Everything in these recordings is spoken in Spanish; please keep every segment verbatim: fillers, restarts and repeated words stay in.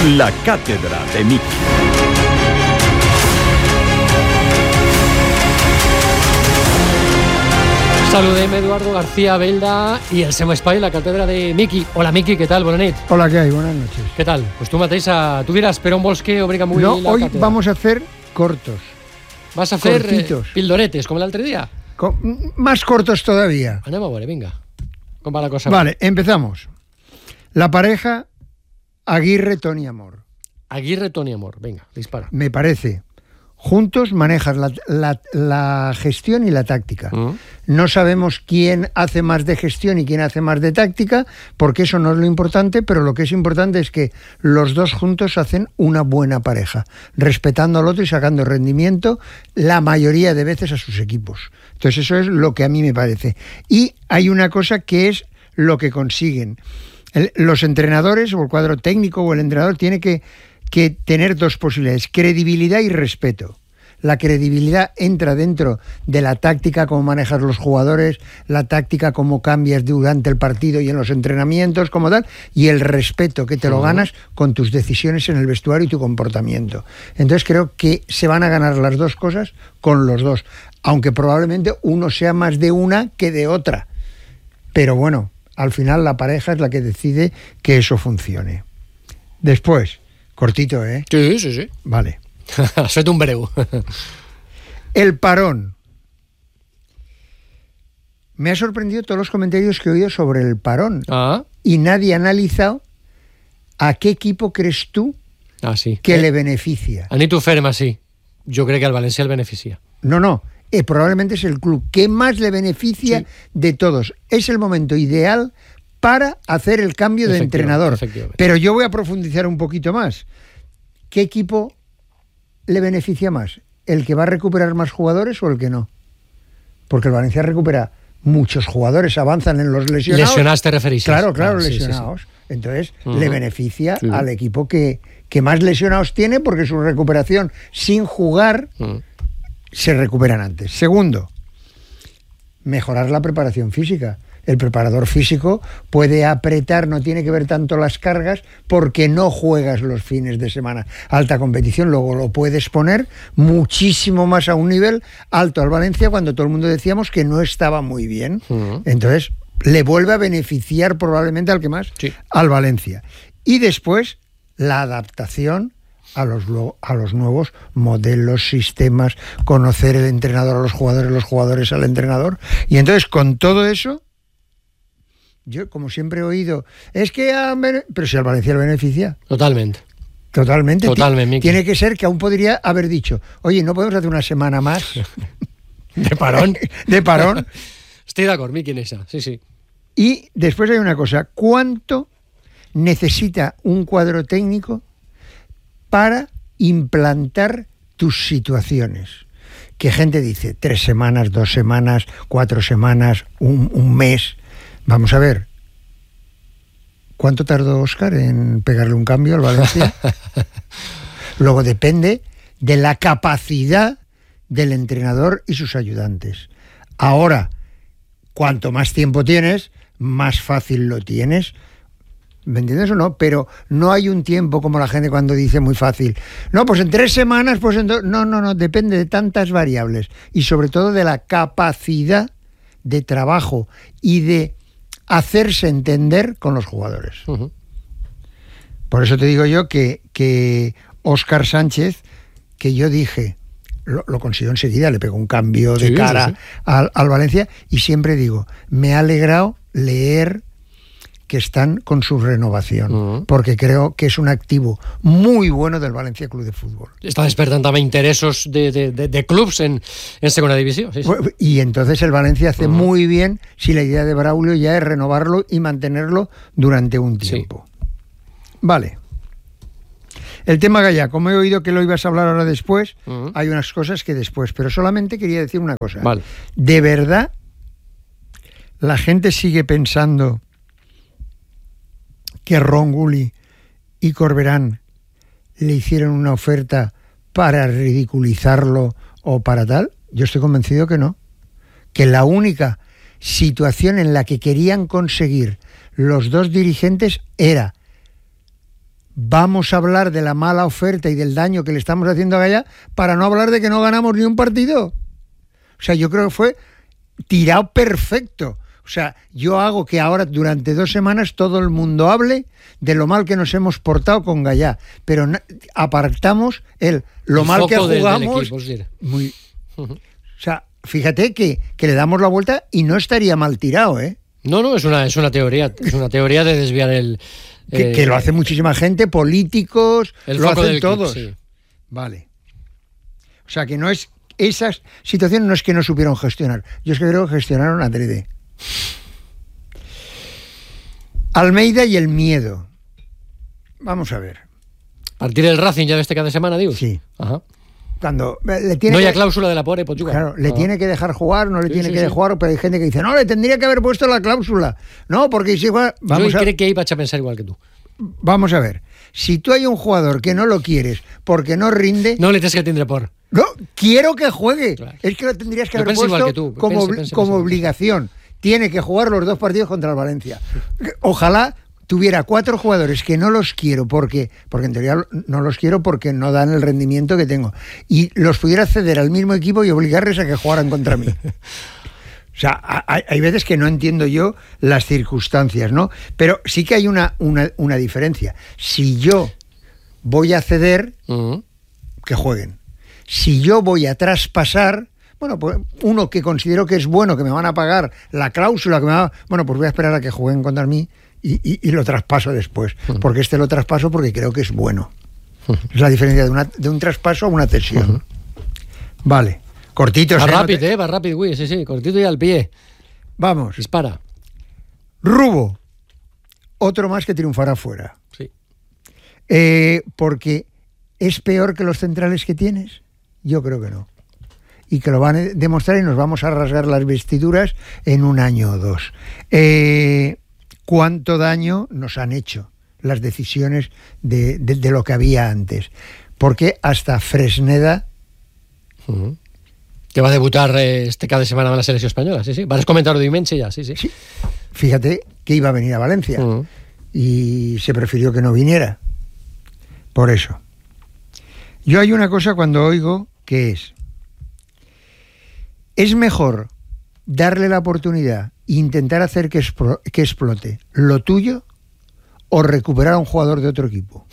La cátedra de Miki. Saludem Eduardo García Belda y el Sem Espai, la cátedra de Miki. Hola Miki, ¿qué tal? Bona nit. Hola, ¿qué hay? Buenas noches. ¿Qué tal? Pues tú mateixa, tú dirás, pero un vols que obriga muy No, la hoy cátedra. vamos a hacer cortos. Vas a hacer eh, cortitos. pildoretes, como el otro día. Co- más cortos todavía. Anem a veure, vinga. Com va la cosa? Vale, empezamos. La pareja Aguirre-Toni Amor. Aguirre, Toni Amor. Venga, dispara. Me parece. Juntos manejan la, la- la gestión y la táctica. Mm. No sabemos quién hace más de gestión y quién hace más de táctica, porque eso no es lo importante, pero lo que es importante es que los dos juntos hacen una buena pareja, respetando al otro y sacando rendimiento la mayoría de veces a sus equipos. Entonces eso es lo que a mí me parece. Y hay una cosa que es lo que consiguen. El- los entrenadores o el cuadro técnico o el entrenador tiene que, que tener dos posibilidades: credibilidad y respeto. La credibilidad entra dentro de la táctica, cómo manejas los jugadores, la táctica, cómo cambias durante el partido y en los entrenamientos, como tal, y el respeto que te lo ganas con tus decisiones en el vestuario y tu comportamiento. Entonces creo que se van a ganar las dos cosas con los dos, aunque probablemente uno sea más de una que de otra. Pero bueno, al final la pareja es la que decide que eso funcione. Después, cortito, ¿eh? Sí, sí, sí. Vale. Has fet un breu. El parón. Me ha sorprendido todos los comentarios que he oído sobre el parón. Ah, Y nadie ha analizado a qué equipo crees tú ah sí. que eh, le beneficia. Anit ho ferm així. Jo crec que al València el beneficia. No, no. Eh, probablemente es el club que más le beneficia Sí. de todos. Es el momento ideal para hacer el cambio de Efectivamente, entrenador. efectivamente. Pero yo voy a profundizar un poquito más. ¿Qué equipo le beneficia más? ¿El que va a recuperar más jugadores o el que no? Porque el Valencia recupera muchos jugadores, avanzan en los lesionados. Lesionats te refereixes. Claro, claro, Ah, sí, sí, sí. lesionados. Entonces, Ujú. le beneficia Sí. al equipo que, que más lesionados tiene, porque su recuperación sin jugar Mm. se recuperan antes. Segundo, mejorar la preparación física. El preparador físico puede apretar, no tiene que ver tanto las cargas, porque no juegas los fines de semana. Alta competición, luego lo puedes poner muchísimo más a un nivel alto al Valencia, cuando todo el mundo decíamos que no estaba muy bien. Ujú. Entonces, le vuelve a beneficiar probablemente al que más, Sí. al Valencia. Y después, la adaptación a los, lo- a los nuevos modelos, sistemas, conocer el entrenador a los jugadores, los jugadores al entrenador. Y entonces, con todo eso, yo, como siempre he oído, es que... a bene- Pero si al Valencia le beneficia, Totalment. totalmente. Totalmente, Ti- Miki. Tiene que ser que aún podría haber dicho, oye, ¿no podemos hacer una semana más De parón. de parón? Estic d'acord, Miqui, en esa. Sí, sí. Y después hay una cosa: ¿cuánto necesita un cuadro técnico para implantar tus situaciones? Que gente dice, tres semanas, dos semanas, cuatro semanas, un, un mes. Vamos a ver, ¿cuánto tardó Óscar en pegarle un cambio al Valencia? Luego depende de la capacidad del entrenador y sus ayudantes. Ahora, cuanto más tiempo tienes, más fácil lo tienes. ¿Me entiendes o no? Pero no hay un tiempo como la gente cuando dice muy fácil. No, pues en tres semanas, pues en dos... No, no, no, depende de tantas variables. Y sobre todo de la capacidad de trabajo y de hacerse entender con los jugadores. Uh-huh. Por eso te digo yo que, que Óscar Sánchez, que yo dije, lo, lo consiguió enseguida, le pegó un cambio de Sí, cara sí, sí. Al, al Valencia, y siempre digo, me ha alegrado leer que están con su renovación, Uh-huh. porque creo que es un activo muy bueno del Valencia Club de Fútbol. Està despertant també interessos de, de, de, de clubs en, en segona divisió. Sí, sí. Y entonces el Valencia hace Uh-huh. muy bien si la idea de Braulio ya es renovarlo y mantenerlo durante un tiempo. Sí. Vale. El tema Gallá, como he oído que lo ibas a hablar ahora después, Uh-huh. hay unas cosas que después, pero solamente quería decir una cosa. Vale. ¿De verdad la gente sigue pensando que Ron Gulli y Corberán le hicieron una oferta para ridiculizarlo o para tal? Yo estoy convencido que no. Que la única situación en la que querían conseguir los dos dirigentes era vamos a hablar de la mala oferta y del daño que le estamos haciendo a Gallá para no hablar de que no ganamos ni un partido. O sea, yo creo que fue tirado perfecto. O sea, yo hago que ahora durante dos semanas todo el mundo hable de lo mal que nos hemos portado con Gallá, pero na- apartamos el lo el mal que foco del- del jugamos. equipo, es decir. Muy, o sea, fíjate que, que le damos la vuelta y no estaría mal tirado, ¿eh? No, no, es una, es una teoría, es una teoría de desviar el... Que, eh, que lo hace muchísima gente, políticos, el lo foco hacen del equipo, todos. sí. Vale. O sea, que no es... Esas situaciones no es que no supieron gestionar. Yo es que creo que gestionaron adrede. Almeida y el miedo. Vamos a ver. Partir del Racing ya de este cada semana, digo. Sí. Ajá. Cuando le tiene No hay que, cláusula de la pobre Pochuga. claro, le Ah. tiene que dejar jugar, no le Sí, tiene sí, que sí. dejar jugar, pero hay gente que dice, no, le tendría que haber puesto la cláusula. No, porque si juega... Vamos Yo a, creo que iba a pensar igual que tú. vamos a ver. Si tú hay un jugador que no lo quieres porque no rinde... No le tienes que tindre por. No, quiero que juegue. Claro. Es que lo tendrías que Yo haber pienso puesto igual que tú. como, Pense, obli- pense, como pense. obligación. Tiene que jugar los dos partidos contra el Valencia. Ojalá tuviera cuatro jugadores que no los quiero porque, porque en teoría no los quiero porque no dan el rendimiento que tengo. Y los pudiera ceder al mismo equipo y obligarles a que jugaran contra mí. O sea, hay, hay veces que no entiendo yo las circunstancias, ¿no? Pero sí que hay una, una, una diferencia. Si yo voy a ceder, Uh-huh. que jueguen. Si yo voy a traspasar, bueno, pues uno que considero que es bueno, que me van a pagar la cláusula, que me va, bueno, pues voy a esperar a que jueguen contra mí y, y, y lo traspaso después. Uh-huh. Porque este lo traspaso porque creo que es bueno. Uh-huh. Es la diferencia de, una, de un traspaso a una cesión. Uh-huh. Vale. Cortito. Va ¿eh? rápido, No te... eh, va rápido, güey, sí, sí, cortito y al pie. Vamos. Dispara. Rubo. Otro más que triunfará fuera. Sí. Eh, porque ¿es peor que los centrales que tienes? Yo creo que no. Y que lo van a demostrar y nos vamos a rasgar las vestiduras en un año o dos. Eh, ¿Cuánto daño nos han hecho las decisiones de, de, de lo que había antes? Porque hasta Fresneda... Uh-huh. Que va a debutar eh, este cada semana en la selección española, sí, sí. Vas a comentar de Imense ya, sí, sí. Sí, fíjate que iba a venir a Valencia uh-huh. y se prefirió que no viniera. Por eso. Yo hay una cosa cuando oigo que es, es mejor darle la oportunidad e intentar hacer que, expro- que explote lo tuyo o recuperar a un jugador de otro equipo.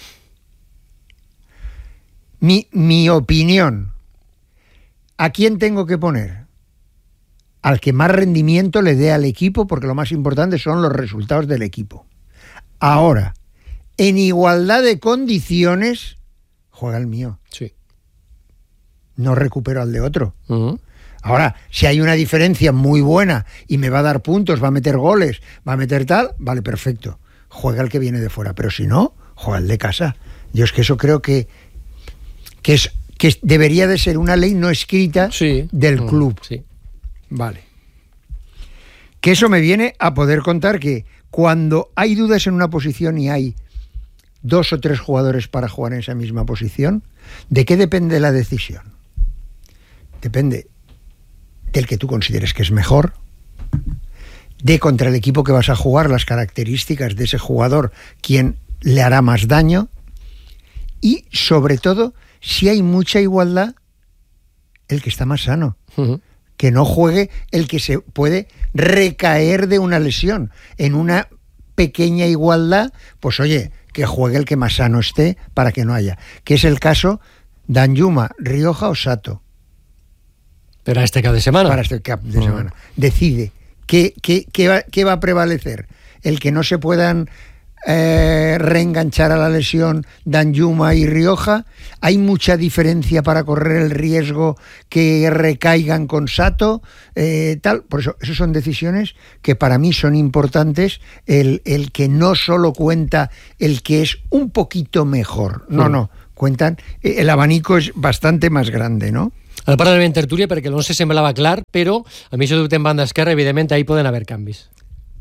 Mi, mi opinión, ¿a quién tengo que poner? Al que más rendimiento le dé al equipo, porque lo más importante son los resultados del equipo. Ahora, en igualdad de condiciones, juega el mío. Sí. No recupero al de otro. Uh-huh. Ahora, si hay una diferencia muy buena y me va a dar puntos, va a meter goles, va a meter tal, vale, perfecto. Juega el que viene de fuera. Pero si no, juega el de casa. Yo es que eso creo que, que, es, que debería de ser una ley no escrita sí. del uh-huh. club. Sí. Vale. Que eso me viene a poder contar que cuando hay dudas en una posición y hay dos o tres jugadores para jugar en esa misma posición, ¿de qué depende la decisión? Depende del que tú consideres que es mejor, de contra el equipo que vas a jugar, las características de ese jugador, quién le hará más daño, y sobre todo, si hay mucha igualdad, el que está más sano. Uh-huh. Que no juegue el que se puede recaer de una lesión. En una pequeña igualdad, pues oye, que juegue el que más sano esté para que no haya. Que es el caso Danjuma, Rioja o Sato. Pero a este cap de semana. Para este cap de uh-huh. semana. Decide qué, qué, qué, va, qué va a prevalecer. El que no se puedan eh, reenganchar a la lesión Danjuma y Rioja. Hay mucha diferencia para correr el riesgo que recaigan con Sato, eh, tal. Por eso, esas son decisiones que para mí son importantes. El, el que no solo cuenta el que es un poquito mejor. No, uh-huh. no. Cuentan, el abanico es bastante más grande, ¿no? Ara parlarem en tertúlia perquè no se semblava clar, però a mi això dubte en banda esquerra, evidentment, ahí poden haver canvis.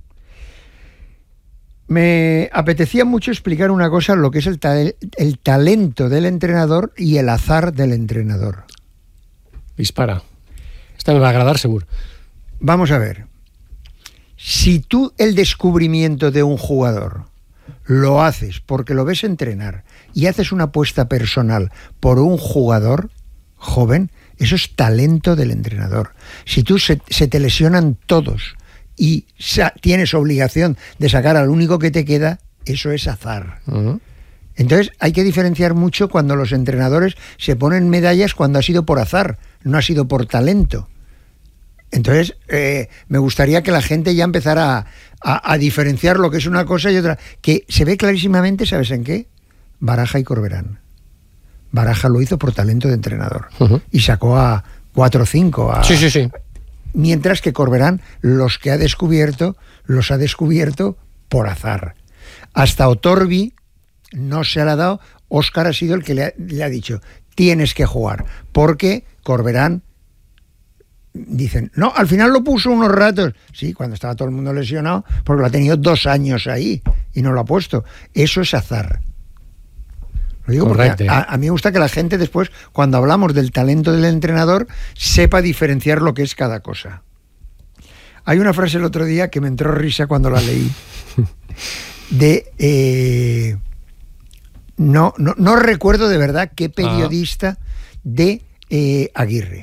Me apetecía mucho explicar una cosa, lo que es el, ta- el talento del entrenador y el azar del entrenador. Dispara. Esta me va a agradar, seguro. Vamos a ver. Si tú el descubrimiento de un jugador lo haces porque lo ves entrenar y haces una apuesta personal por un jugador joven, eso es talento del entrenador. Si tú se, se te lesionan todos y sa- tienes obligación de sacar al único que te queda, eso es azar. Uh-huh. Entonces hay que diferenciar mucho cuando los entrenadores se ponen medallas cuando ha sido por azar, no ha sido por talento. Entonces, eh, me gustaría que la gente ya empezara a, a, a diferenciar lo que es una cosa y otra, que se ve clarísimamente, ¿sabes en qué? Baraja y Corberán. Baraja lo hizo por talento de entrenador, uh-huh, y sacó a cuatro o cinco. A, sí, sí, sí. Mientras que Corberán, los que ha descubierto, los ha descubierto por azar. Hasta Otorbi no se le ha dado, Óscar ha sido el que le ha, le ha dicho, tienes que jugar, porque Corberán, dicen, no, al final lo puso unos ratos. Sí, cuando estaba todo el mundo lesionado, porque lo ha tenido dos años ahí y no lo ha puesto. Eso es azar. Lo digo porque a, a mí me gusta que la gente después, cuando hablamos del talento del entrenador, sepa diferenciar lo que es cada cosa. Hay una frase el otro día que me entró risa cuando la leí, de... Eh, no, no, no recuerdo de verdad qué periodista ah. de eh, Aguirre.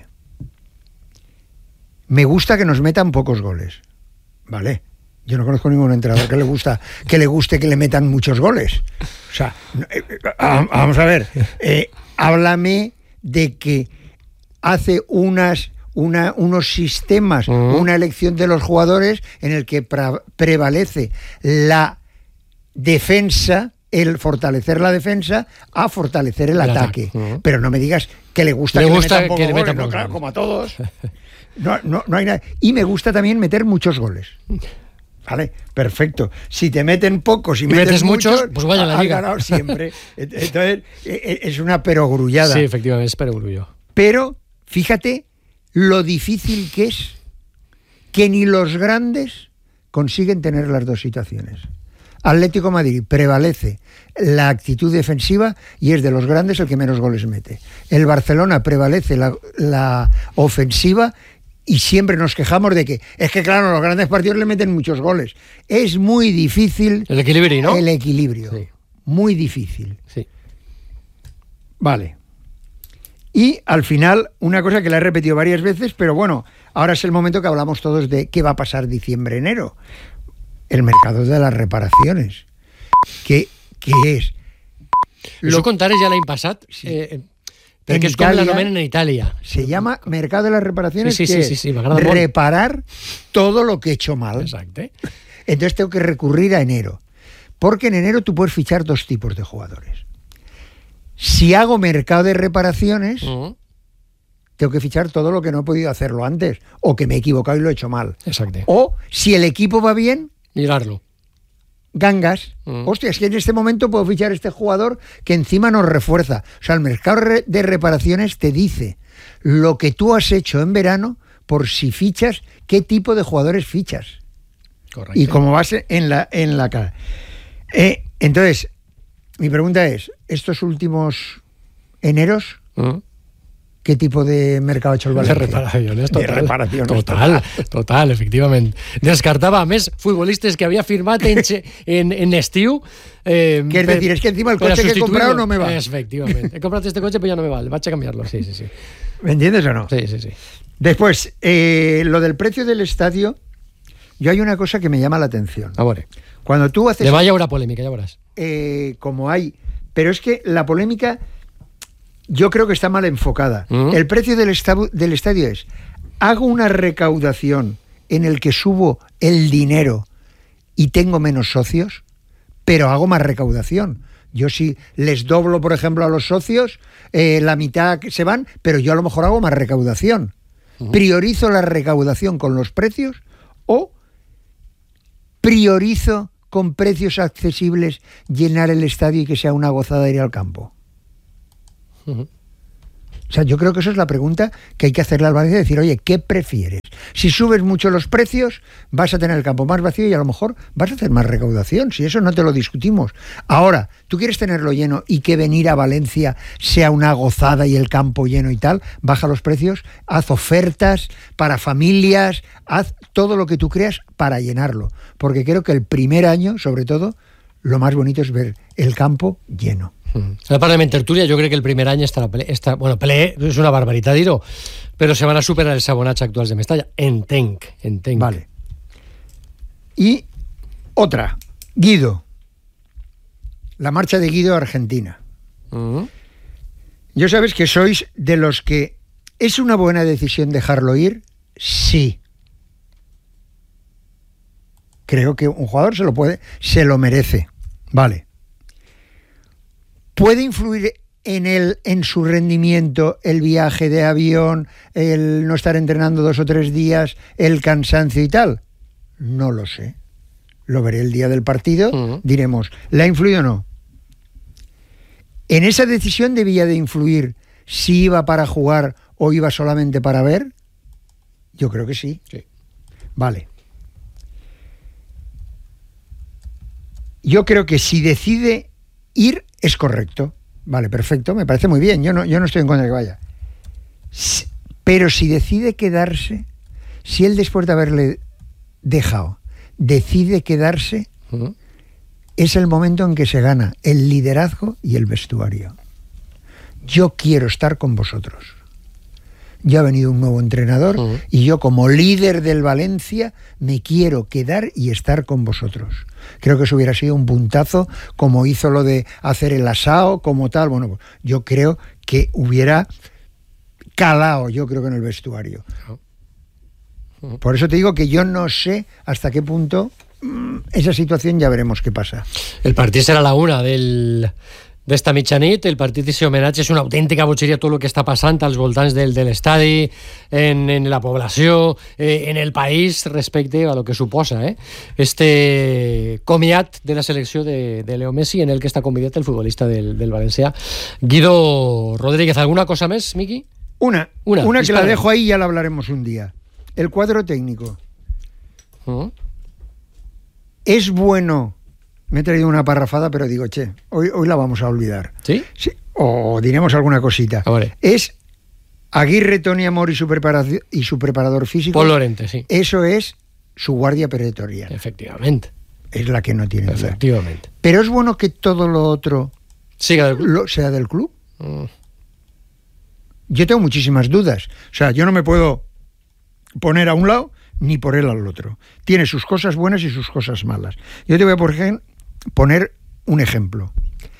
Me gusta que nos metan pocos goles, ¿vale? Yo no conozco ningún entrenador que le gusta que le guste que le metan muchos goles. O sea, eh, eh, vamos a ver, eh, háblame de que hace unas una, unos sistemas, uh-huh, una elección de los jugadores en el que pra, prevalece la defensa, el fortalecer la defensa a fortalecer el, el ataque. ataque. Uh-huh. Pero no me digas que le gusta le que gusta le metan pocos goles, no, claro, como a todos. No, no, no hay nada. Y me gusta también meter muchos goles. Vale, perfecto. Si te meten pocos y, y metes, metes muchos, muchos, pues vaya a la liga. Has ganado siempre. Entonces, es una perogrullada. Sí, efectivamente, es perogrullo. Pero, fíjate lo difícil que es que ni los grandes consiguen tener las dos situaciones. Atlético de Madrid prevalece la actitud defensiva y es de los grandes el que menos goles mete. El Barcelona prevalece la, la ofensiva y siempre nos quejamos de que es que, claro, los grandes partidos le meten muchos goles. Es muy difícil... El equilibrio, ¿no? El equilibrio. Sí. Muy difícil. Sí. Vale. Y al final, una cosa que la he repetido varias veces, pero bueno, ahora es el momento que hablamos todos de qué va a pasar diciembre-enero. El mercado de las reparaciones. ¿Qué, qué és? Lo contar ja l'any passat, sí. eh, perquè és com l'anomenen en Italia. Se llama mercado de las reparaciones, sí, sí, que sí, sí, sí, es reparar todo lo que he hecho mal. Exacto. Entonces tengo que recurrir a enero. Porque en enero tú puedes fichar dos tipos de jugadores. Si hago mercado de reparaciones, uh-huh, tengo que fichar todo lo que no he podido hacerlo antes, o que me he equivocado y lo he hecho mal. Exacto. O si el equipo va bien, mirarlo. Gangas. Mm. Hostia, es que en este momento puedo fichar este jugador que encima nos refuerza. O sea, el mercado de reparaciones te dice lo que tú has hecho en verano por si fichas, qué tipo de jugadores fichas. Correcto. Y cómo vas en la, en la cara. Eh, entonces, mi pregunta es, ¿estos últimos eneros... Mm. ¿Qué tipo de mercado ha hecho el Valencia? De reparaciones, total. De reparaciones, total, total, total, efectivament. Descartava, a més, futbolistes que havia firmat en, en, en estiu. Eh, que es per, decir, es que encima el coche que he comprado no me va. Efectivament. He comprado este coche, pero ya no me vale. Vaig a cambiarlo, sí, sí, sí. ¿Me entiendes o no? Sí, sí, sí. Después, eh, lo del precio del estadio, yo hay una cosa que me llama la atención. A ver. Cuando tú haces... Le vaya una polémica, ya verás. Eh, como hay... Pero es que la polémica... Yo creo que está mal enfocada. Uh-huh. El precio del, estabu- del estadio es, hago una recaudación en el que subo el dinero y tengo menos socios, pero hago más recaudación. Yo sí les doblo, por ejemplo, a los socios, eh, la mitad se van, pero yo a lo mejor hago más recaudación. Uh-huh. ¿Priorizo la recaudación con los precios o priorizo con precios accesibles llenar el estadio y que sea una gozada ir al campo? Uh-huh. O sea, yo creo que eso es la pregunta que hay que hacerle al Valencia, decir, oye, ¿qué prefieres? Si subes mucho los precios, vas a tener el campo más vacío y a lo mejor vas a hacer más recaudación, si eso no te lo discutimos. Ahora, ¿tú quieres tenerlo lleno y que venir a Valencia sea una gozada y el campo lleno y tal? Baja los precios, haz ofertas para familias, haz todo lo que tú creas para llenarlo, porque creo que el primer año, sobre todo, lo más bonito es ver el campo lleno. En el Parlament Tertúlia jo crec que el primer any estarà ple, està, bueno, ple és una barbaritat dir-ho, però se van a superar els abonats actuals de Mestalla. Entenc, entenc. Vale. Y otra, Guido. La marcha de Guido a Argentina. Uh-huh. Yo sabes que sois de los que ¿es una buena decisión dejarlo ir? Sí. Creo que un jugador se lo puede, se lo merece. Vale. ¿Puede influir en él, en su rendimiento, el viaje de avión, el no estar entrenando dos o tres días, el cansancio y tal? No lo sé. Lo veré el día del partido, uh-huh. Diremos, ¿le ha influido o no? ¿En esa decisión debía de influir si iba para jugar o iba solamente para ver? Yo creo que sí. Sí. Vale. Yo creo que si decide ir es correcto. Vale, perfecto, me parece muy bien. Yo no, yo no estoy en contra de que vaya. Pero si decide quedarse, si él después de haberle dejado decide quedarse, uh-huh. Es el momento en que se gana el liderazgo y el vestuario. Yo quiero estar con vosotros. Ya ha venido un nuevo entrenador uh-huh. Y yo como líder del Valencia me quiero quedar y estar con vosotros. Creo que eso hubiera sido un puntazo, como hizo lo de hacer el asao, como tal. Bueno, yo creo que hubiera calado, yo creo que en el vestuario. Uh-huh. Por eso te digo que yo no sé hasta qué punto mmm, esa situación, ya veremos qué pasa. El partit serà a la una del... d'esta mitjanit, el partit i homenatge és una autèntica botxeria tot el que està passant als voltants del, de l'estadi, en, en la població, eh, en el país respecte a lo que suposa eh? este comiat de la selecció de, de Leo Messi, en el que està convidat el futbolista del, del Valencià, Guido Rodríguez. ¿Alguna cosa més, Miqui? Una, una, una que la dejo ahí y ya la hablaremos un día. El cuadro técnico. ¿Mm? Es bueno. Me he traído una parrafada, pero digo, che, hoy, hoy la vamos a olvidar. ¿Sí? Sí, o diremos alguna cosita. Vale. Es Aguirre, Tony Amor y su, preparación, y su preparador físico. Paul Lorente, sí. Eso es su guardia pretoriana. Efectivamente. Es la que no tiene duda. Efectivamente. Pero es bueno que todo lo otro Siga del club. Lo, sea del club. Mm. Yo tengo muchísimas dudas. O sea, yo no me puedo poner a un lado ni por él al otro. Tiene sus cosas buenas y sus cosas malas. Yo te voy a por ejemplo, poner un ejemplo.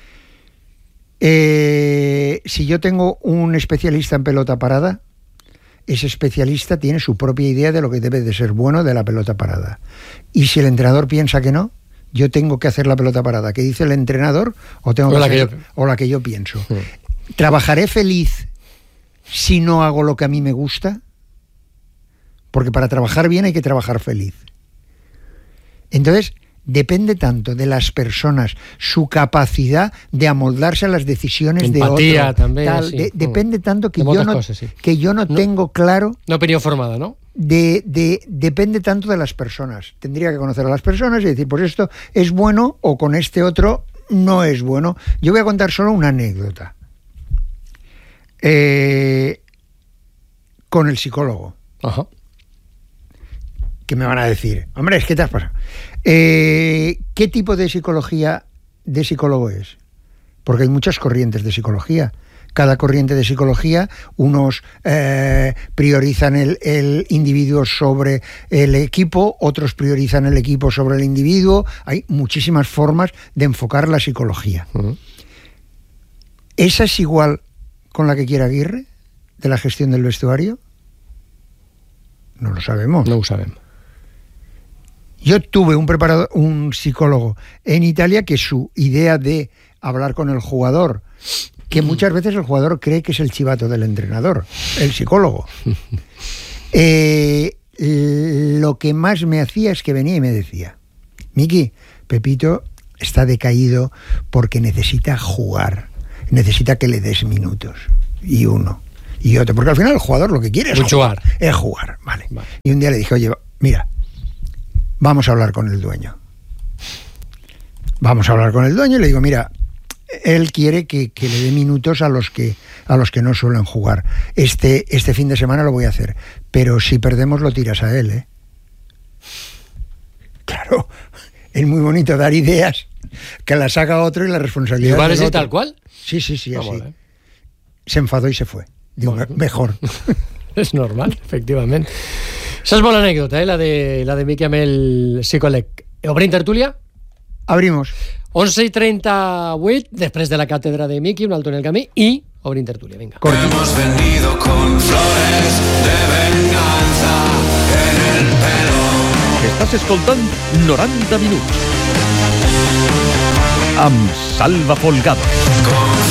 Eh, si yo tengo un especialista en pelota parada, ese especialista tiene su propia idea de lo que debe de ser bueno de la pelota parada. Y si el entrenador piensa que no, yo tengo que hacer la pelota parada que dice el entrenador o, tengo o, que la, hacer, que yo... o la que yo pienso. Sí. ¿Trabajaré feliz si no hago lo que a mí me gusta? Porque para trabajar bien hay que trabajar feliz. Entonces, depende tanto de las personas, su capacidad de amoldarse a las decisiones Empatía, de otro. También, tal, sí. de, depende tanto que de yo no, cosas, sí. que yo no, no tengo claro... Una opinión formada, ¿no? De, de, depende tanto de las personas. Tendría que conocer a las personas y decir, pues esto es bueno o con este otro no es bueno. Yo voy a contar solo una anécdota. Eh, con el psicólogo. Ajá. Que me van a decir, hombre, es que te has pasado. Eh, ¿Qué tipo de psicología de psicólogo es? Porque hay muchas corrientes de psicología. Cada corriente de psicología, unos eh, priorizan el, el individuo sobre el equipo, otros priorizan el equipo sobre el individuo. Hay muchísimas formas de enfocar la psicología. Uh-huh. ¿Esa es igual con la que quiere Aguirre, de la gestión del vestuario? No lo sabemos. No lo sabemos. Yo tuve un preparador, un psicólogo en Italia que su idea de hablar con el jugador, que muchas veces el jugador cree que es el chivato del entrenador, el psicólogo. Eh, lo que más me hacía es que venía y me decía, Miki, Pepito está decaído porque necesita jugar, necesita que le des minutos. Y uno, y otro, porque al final el jugador lo que quiere es jugar. Es jugar, vale. vale. Y un día le dije, oye, mira, vamos a hablar con el dueño. Vamos a hablar con el dueño y le digo, mira, él quiere que, que le dé minutos a los que a los que no suelen jugar. Este, este fin de semana lo voy a hacer, pero si perdemos lo tiras a él, ¿eh? Claro, es muy bonito dar ideas, que las haga otro y la responsabilidad ¿Igual es es de otro. tal cual? Sí, sí, sí, Ah, así. molt bé. Se enfadó y se fue. Digo, Bueno. mejor. És normal, efectivament. Això és bona anècdota, eh? la de, la de Miqui amb el psicòleg. Obrim tertúlia? Abrimos. onze i trenta-vuit, després de la càtedra de Miqui, un alto en el camí, i obrim tertúlia, vinga. Hemos venido con flores de venganza en el pelo. Estàs escoltant noranta minuts amb Salva Folgado. Con